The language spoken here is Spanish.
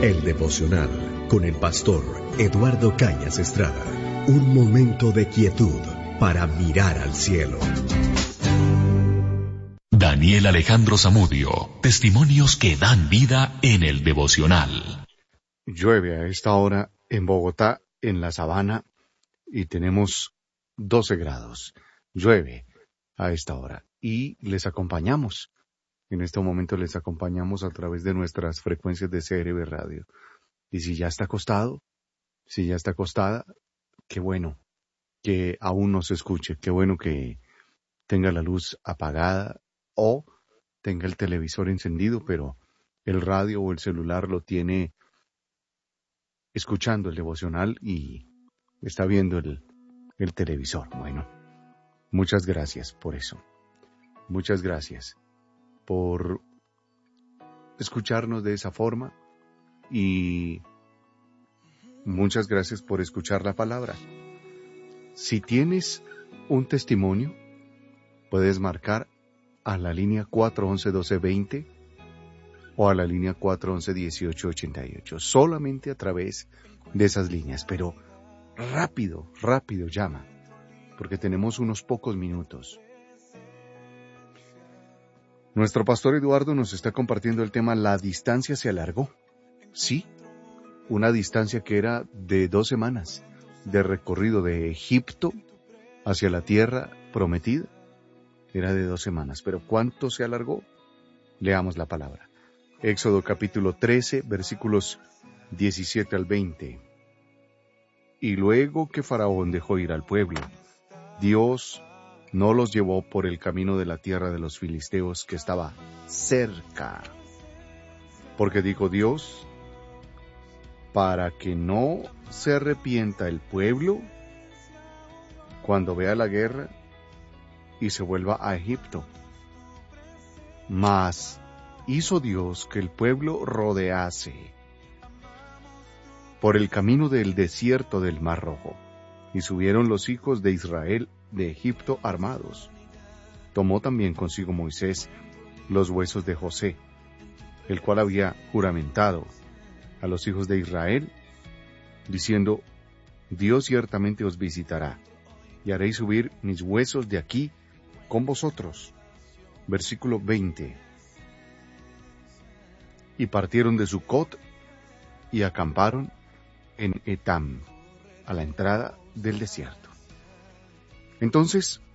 El devocional con el pastor Eduardo Cañas Estrada. Un momento de quietud para mirar al cielo. Daniel Alejandro Zamudio, testimonios que dan vida en el devocional. Llueve a esta hora en Bogotá, en la sabana, y tenemos 12 grados. Llueve a esta hora y les acompañamos. En este momento les acompañamos a través de nuestras frecuencias de CRB Radio. Y si ya está acostado, si ya está acostada, qué bueno que aún nos escuche, qué bueno que tenga la luz apagada o tenga el televisor encendido, pero el radio o el celular lo tiene escuchando el devocional y está viendo el televisor. Bueno, muchas gracias por eso. Muchas gracias por escucharnos de esa forma y muchas gracias por escuchar la palabra. Si tienes un testimonio, puedes marcar a la línea 411-1220 o a la línea 411-1888, solamente a través de esas líneas, pero rápido llama, porque tenemos unos pocos minutos. Nuestro pastor Eduardo nos está compartiendo el tema La distancia se alargó. Sí, una distancia que era de 2 semanas de recorrido de Egipto hacia la tierra prometida. Era de 2 semanas, pero ¿cuánto se alargó? Leamos la palabra. Éxodo capítulo 13, versículos 17 al 20. Y luego que Faraón dejó ir al pueblo, Dios no los llevó por el camino de la tierra de los filisteos que estaba cerca. Porque dijo Dios, para que no se arrepienta el pueblo cuando vea la guerra y se vuelva a Egipto. Mas hizo Dios que el pueblo rodease por el camino del desierto del Mar Rojo, y subieron los hijos de Israel de Egipto armados. Tomó también consigo Moisés los huesos de José, el cual había juramentado a los hijos de Israel, diciendo, Dios ciertamente os visitará, y haréis subir mis huesos de aquí con vosotros. Versículo 20. Y partieron de Sucot y acamparon en Etam, a la entrada del desierto. Entonces,